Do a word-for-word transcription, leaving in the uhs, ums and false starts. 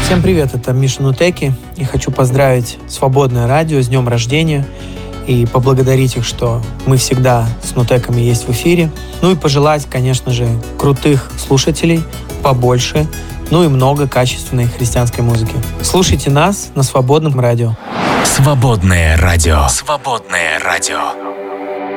Всем привет, это Миша Нутеки, и хочу поздравить Свободное радио с днем рождения и поблагодарить их, что мы всегда с Нутеками есть в эфире. Ну и пожелать, конечно же, крутых слушателей, побольше, ну и много качественной христианской музыки. Слушайте нас на Свободном радио. Свободное радио. Свободное радио.